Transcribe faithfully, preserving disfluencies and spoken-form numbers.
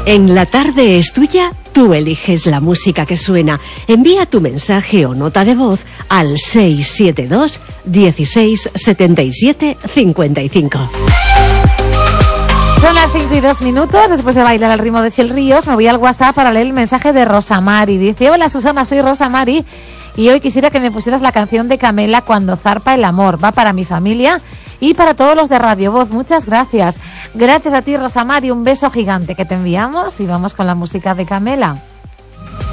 En La Tarde es Tuya, tú eliges la música que suena. Envía tu mensaje o nota de voz al seis siete dos, dieciséis, setenta y siete, cincuenta y cinco. Son las cinco y dos minutos. Después de bailar al ritmo de Sil Ríos, me voy al WhatsApp para leer el mensaje de Rosa Mari. Dice: hola Susana, soy Rosa Mari y hoy quisiera que me pusieras la canción de Camela, Cuando zarpa el amor. Va para mi familia y para todos los de Radio Voz. Muchas gracias. Gracias a ti, Rosa Mari. Un beso gigante que te enviamos y vamos con la música de Camela.